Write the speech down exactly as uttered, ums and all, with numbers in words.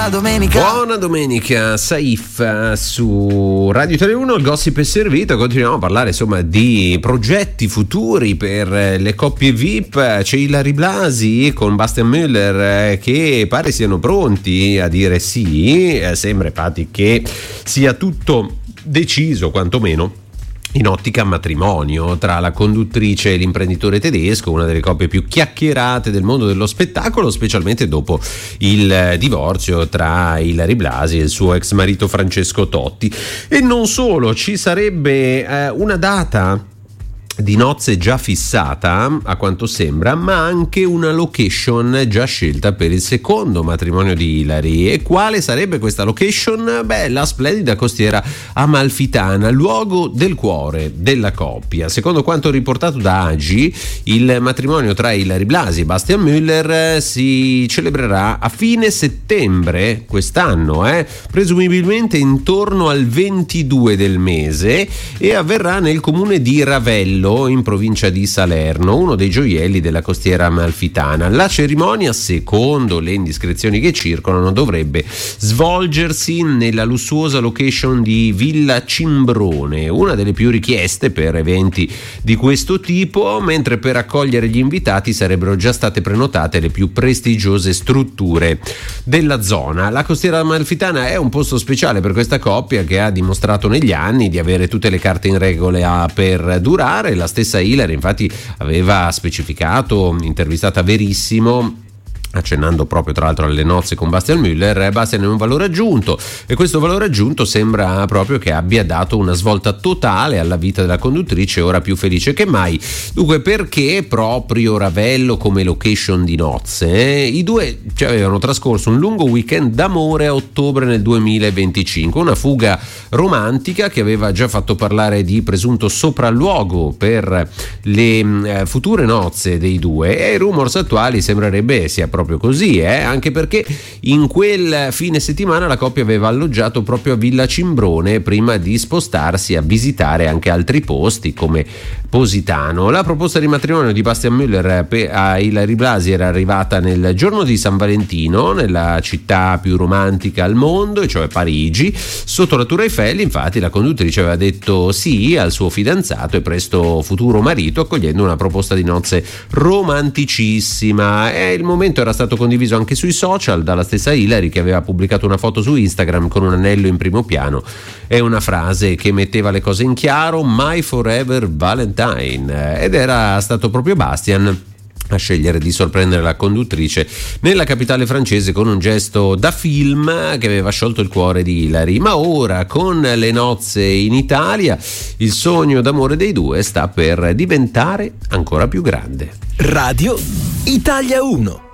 Buona domenica. Buona domenica, Saif su Radio Italia uno, il gossip è servito. Continuiamo a parlare insomma di progetti futuri per le coppie V I P. C'è Ilary Blasi con Bastian Müller che pare siano pronti a dire sì. Sembra infatti che sia tutto deciso, quantomeno in ottica matrimonio, tra la conduttrice e l'imprenditore tedesco, una delle coppie più chiacchierate del mondo dello spettacolo, specialmente dopo il divorzio tra Ilary Blasi e il suo ex marito Francesco Totti. E non solo, ci sarebbe eh, una data di nozze già fissata, a quanto sembra, ma anche una location già scelta per il secondo matrimonio di Ilary. E quale sarebbe questa location? Beh, la splendida costiera amalfitana, luogo del cuore della coppia. Secondo quanto riportato da Agi, il matrimonio tra Ilary Blasi e Bastian Müller si celebrerà a fine settembre quest'anno, eh? presumibilmente intorno al ventidue del mese, e avverrà nel comune di Ravello, in provincia di Salerno, uno dei gioielli della costiera amalfitana. La cerimonia, secondo le indiscrezioni che circolano, dovrebbe svolgersi nella lussuosa location di Villa Cimbrone, una delle più richieste per eventi di questo tipo, mentre per accogliere gli invitati sarebbero già state prenotate le più prestigiose strutture della zona. La costiera amalfitana è un posto speciale per questa coppia, che ha dimostrato negli anni di avere tutte le carte in regola per durare. La stessa Ilary infatti aveva specificato, intervistata Verissimo, accennando proprio tra l'altro alle nozze con Bastian Müller, Bastian è un valore aggiunto, e questo valore aggiunto sembra proprio che abbia dato una svolta totale alla vita della conduttrice, ora più felice che mai. Dunque, perché proprio Ravello come location di nozze? I due ci avevano trascorso un lungo weekend d'amore a ottobre nel duemilaventicinque, una fuga romantica che aveva già fatto parlare di presunto sopralluogo per le eh, future nozze dei due, e i rumors attuali sembrerebbe sia proprio così, eh? anche perché in quel fine settimana la coppia aveva alloggiato proprio a Villa Cimbrone prima di spostarsi a visitare anche altri posti come Positano. La proposta di matrimonio di Bastian Müller a Ilary Blasi era arrivata nel giorno di San Valentino, nella città più romantica al mondo, e cioè Parigi. Sotto la Tour Eiffel, infatti, la conduttrice aveva detto sì al suo fidanzato e presto futuro marito, accogliendo una proposta di nozze romanticissima. E il momento era stato condiviso anche sui social dalla stessa Ilary, che aveva pubblicato una foto su Instagram con un anello in primo piano e una frase che metteva le cose in chiaro: My Forever Valentine. Ed era stato proprio Bastian a scegliere di sorprendere la conduttrice nella capitale francese con un gesto da film che aveva sciolto il cuore di Ilary. Ma ora, con le nozze in Italia, il sogno d'amore dei due sta per diventare ancora più grande. Radio Italia uno.